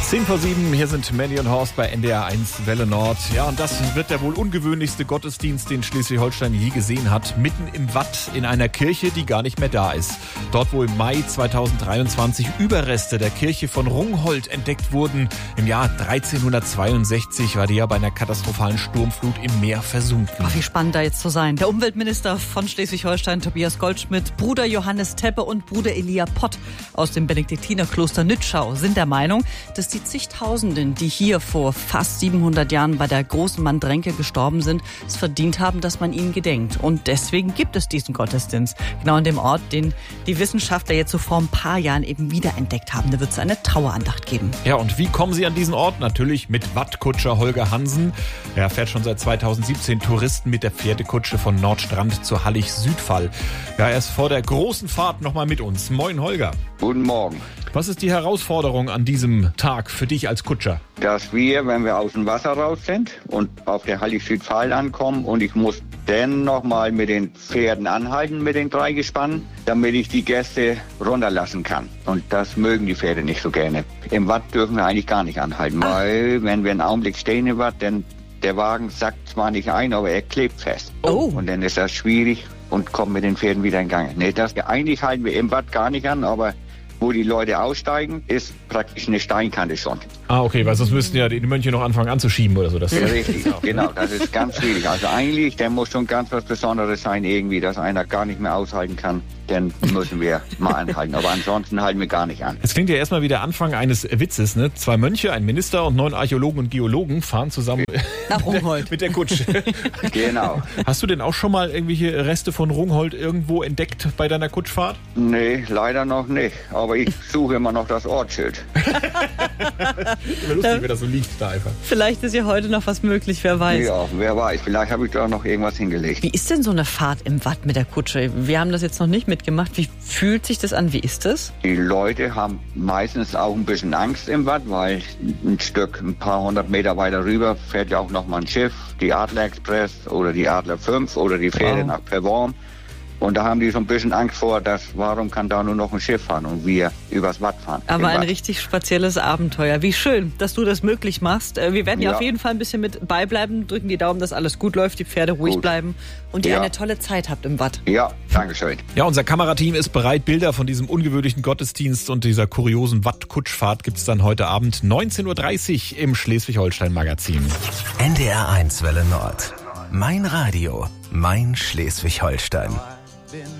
10:07, hier sind Mandy und Horst bei NDR 1 Welle Nord. Ja, und das wird der wohl ungewöhnlichste Gottesdienst, den Schleswig-Holstein je gesehen hat. Mitten im Watt in einer Kirche, die gar nicht mehr da ist. Dort, wo im Mai 2023 Überreste der Kirche von Rungholt entdeckt wurden. Im Jahr 1362 war die ja bei einer katastrophalen Sturmflut im Meer versunken. Wie spannend da jetzt zu sein. Der Umweltminister von Schleswig-Holstein, Tobias Goldschmidt, Bruder Johannes Teppe und Bruder Elia Pott aus dem Benediktinerkloster Nützschau sind der Meinung, dass die zigtausenden, die hier vor fast 700 Jahren bei der großen Mandränke gestorben sind, es verdient haben, dass man ihnen gedenkt. Und deswegen gibt es diesen Gottesdienst. Genau an dem Ort, den die Wissenschaftler jetzt so vor ein paar Jahren eben wiederentdeckt haben. Da wird es eine Trauerandacht geben. Ja, und wie kommen Sie an diesen Ort? Natürlich mit Wattkutscher Holger Hansen. Er fährt schon seit 2017 Touristen mit der Pferdekutsche von Nordstrand zur Hallig-Südfall. Ja, er ist vor der großen Fahrt nochmal mit uns. Moin Holger. Guten Morgen. Was ist die Herausforderung an diesem Tag für dich als Kutscher? Dass wir, wenn wir aus dem Wasser raus sind und auf der Hallig-Südfall ankommen und ich muss dann nochmal mit den Pferden anhalten, mit den 3 Gespannen, damit ich die Gäste runterlassen kann. Und das mögen die Pferde nicht so gerne. Im Watt dürfen wir eigentlich gar nicht anhalten, weil wenn wir einen Augenblick stehen im Watt, dann der Wagen sackt zwar nicht ein, aber er klebt fest. Oh. Und dann ist das schwierig und kommt mit den Pferden wieder in Gang. Nee, eigentlich halten wir im Watt gar nicht an, aber wo die Leute aussteigen, ist praktisch eine Steinkante schon. Ah, okay, weil sonst müssten ja die Mönche noch anfangen anzuschieben oder so. Das ja, richtig, genau, das ist ganz schwierig. Also eigentlich, der muss schon ganz was Besonderes sein irgendwie, dass einer gar nicht mehr aushalten kann. Dann müssen wir mal anhalten. Aber ansonsten halten wir gar nicht an. Es klingt ja erstmal wie der Anfang eines Witzes, ne? 2 Mönche, ein Minister und 9 Archäologen und Geologen fahren zusammen nach Rungholt mit der Kutsche. Genau. Hast du denn auch schon mal irgendwelche Reste von Rungholt irgendwo entdeckt bei deiner Kutschfahrt? Nee, leider noch nicht. Aber ich suche immer noch das Ortsschild. Immer lustig, wie das so liegt da einfach. Vielleicht ist ja heute noch was möglich, wer weiß. Ja, wer weiß. Vielleicht habe ich da noch irgendwas hingelegt. Wie ist denn so eine Fahrt im Watt mit der Kutsche? Wir haben das jetzt noch nicht mitgemacht. Wie fühlt sich das an? Wie ist das? Die Leute haben meistens auch ein bisschen Angst im Watt, weil ein paar 100 Meter weiter rüber fährt ja auch noch mal ein Schiff, die Adler Express oder die Adler 5 oder die Fähre nach Perworm. Und da haben die so ein bisschen Angst vor, warum kann da nur noch ein Schiff fahren und wir übers Watt fahren. Aber ein richtig spezielles Abenteuer. Wie schön, dass du das möglich machst. Wir werden ja auf jeden Fall ein bisschen mit beibleiben, drücken die Daumen, dass alles gut läuft, die Pferde ruhig bleiben und ihr eine tolle Zeit habt im Watt. Ja, danke schön. Ja, unser Kamerateam ist bereit. Bilder von diesem ungewöhnlichen Gottesdienst und dieser kuriosen Watt-Kutschfahrt gibt's dann heute Abend 19:30 Uhr im Schleswig-Holstein-Magazin. NDR 1 Welle Nord. Mein Radio, mein Schleswig-Holstein.